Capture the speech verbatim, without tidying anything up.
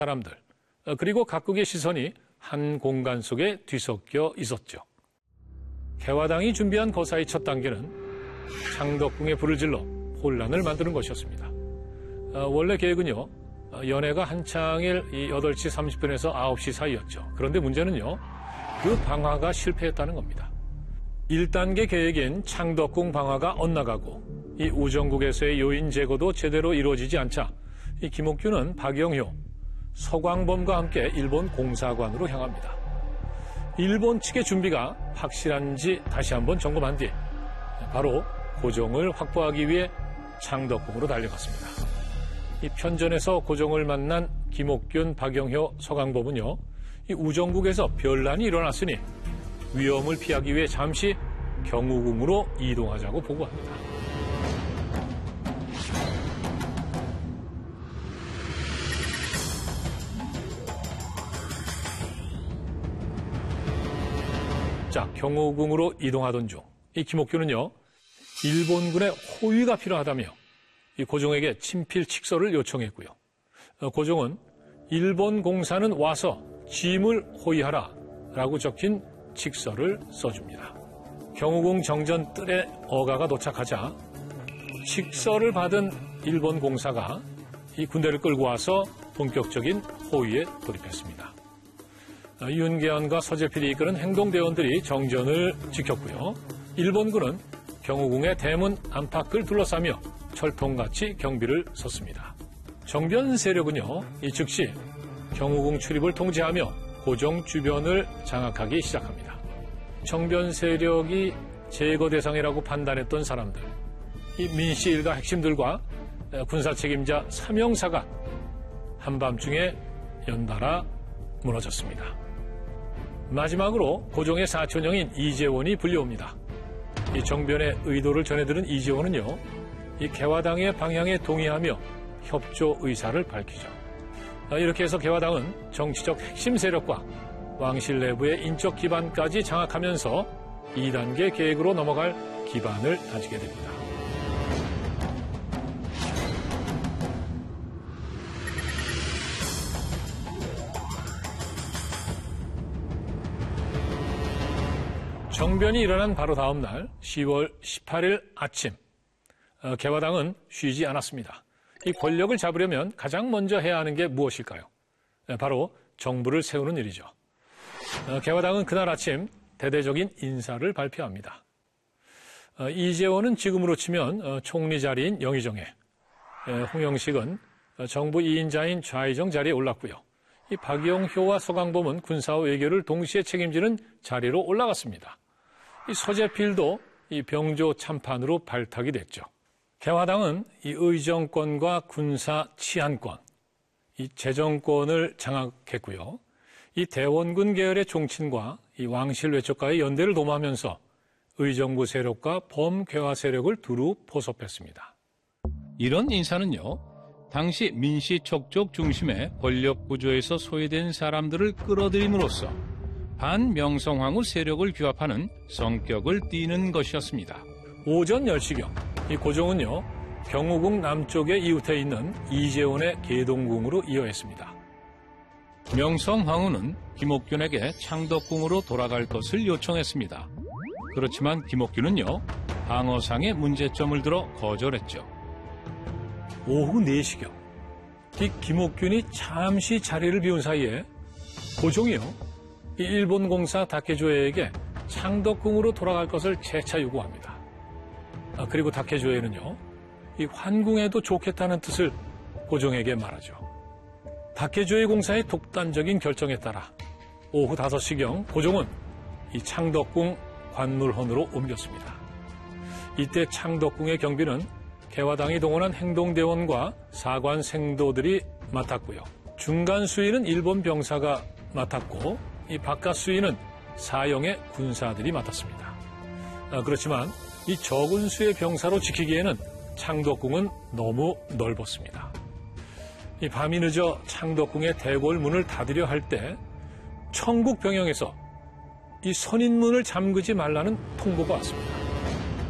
사람들, 그리고 각국의 시선이 한 공간 속에 뒤섞여 있었죠. 개화당이 준비한 거사의 첫 단계는 창덕궁에 불을 질러 혼란을 만드는 것이었습니다. 원래 계획은요, 연회가 한창일 여덟 시 삼십 분에서 아홉 시 사이였죠. 그런데 문제는요, 그 방화가 실패했다는 겁니다. 일 단계 계획인 창덕궁 방화가 엇나가고 이 우정국에서의 요인 제거도 제대로 이루어지지 않자 이 김옥균은 박영효, 서광범과 함께 일본 공사관으로 향합니다. 일본 측의 준비가 확실한지 다시 한번 점검한 뒤 바로 고종을 확보하기 위해 창덕궁으로 달려갔습니다. 이 편전에서 고종을 만난 김옥균, 박영효, 서광범은요, 이 우정국에서 변란이 일어났으니 위험을 피하기 위해 잠시 경우궁으로 이동하자고 보고합니다. 자, 경우궁으로 이동하던 중 이 김옥균은요, 일본군의 호위가 필요하다며 이 고종에게 친필 칙서를 요청했고요. 고종은 일본 공사는 와서 짐을 호위하라 라고 적힌 칙서를 써줍니다. 경우궁 정전 뜰에 어가가 도착하자 칙서를 받은 일본 공사가 이 군대를 끌고 와서 본격적인 호위에 돌입했습니다. 윤계현과 서재필이 이끄는 행동대원들이 정전을 지켰고요. 일본군은 경우궁의 대문 안팎을 둘러싸며 철통같이 경비를 섰습니다. 정변 세력은요, 이 즉시 경우궁 출입을 통제하며 고종 주변을 장악하기 시작합니다. 정변 세력이 제거 대상이라고 판단했던 사람들, 이 민씨 일가 핵심들과 군사 책임자 삼형사가 한밤중에 연달아 무너졌습니다. 마지막으로 고종의 사촌형인 이재원이 불려옵니다. 이 정변의 의도를 전해들은 이재원은요, 이 개화당의 방향에 동의하며 협조 의사를 밝히죠. 이렇게 해서 개화당은 정치적 핵심 세력과 왕실 내부의 인적 기반까지 장악하면서 이 단계 계획으로 넘어갈 기반을 다지게 됩니다. 정변이 일어난 바로 다음 날 시월 십팔일 아침, 개화당은 쉬지 않았습니다. 이 권력을 잡으려면 가장 먼저 해야 하는 게 무엇일까요? 바로 정부를 세우는 일이죠. 개화당은 그날 아침 대대적인 인사를 발표합니다. 이재원은 지금으로 치면 총리 자리인 영의정에, 홍영식은 정부 이 인자인 좌의정 자리에 올랐고요. 이 박영효와 서광범은 군사와 외교를 동시에 책임지는 자리로 올라갔습니다. 이 서재필도 이 병조 참판으로 발탁이 됐죠. 개화당은 이 의정권과 군사 치안권, 이 재정권을 장악했고요. 이 대원군 계열의 종친과 이 왕실 외척과의 연대를 도모하면서 의정부 세력과 범괴화 세력을 두루 포섭했습니다. 이런 인사는요, 당시 민씨 척족 중심의 권력 구조에서 소외된 사람들을 끌어들임으로써 반명성황후 세력을 규합하는 성격을 띠는 것이었습니다. 오전 열 시경 이 고종은요, 경우궁 남쪽에 이웃해 있는 이재원의 계동궁으로 이어했습니다. 명성황후는 김옥균에게 창덕궁으로 돌아갈 것을 요청했습니다. 그렇지만 김옥균은요, 방어상의 문제점을 들어 거절했죠. 오후 네 시경 이 김옥균이 잠시 자리를 비운 사이에 고종이요, 이 일본 공사 다케조에에게 창덕궁으로 돌아갈 것을 재차 요구합니다. 아, 그리고 다케조에는요, 이 환궁에도 좋겠다는 뜻을 고종에게 말하죠. 다케조에 공사의 독단적인 결정에 따라 오후 다섯 시경 고종은 이 창덕궁 관물헌으로 옮겼습니다. 이때 창덕궁의 경비는 개화당이 동원한 행동대원과 사관 생도들이 맡았고요. 중간 수위는 일본 병사가 맡았고 이 바깥 수위는 사형의 군사들이 맡았습니다. 아, 그렇지만 이 적은 수의 병사로 지키기에는 창덕궁은 너무 넓었습니다. 이 밤이 늦어 창덕궁의 대궐 문을 닫으려 할 때 청국 병영에서 이 선인문을 잠그지 말라는 통보가 왔습니다.